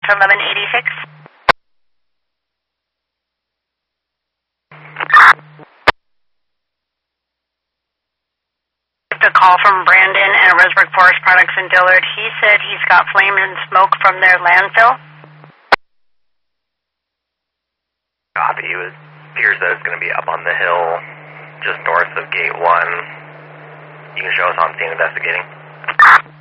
1186. A call from Brandon and Resberg Forest Products in Dillard. He said he's got flame and smoke from their landfill. Copy. It appears that it's going to be up on the hill just north of Gate 1. You can show us on scene investigating.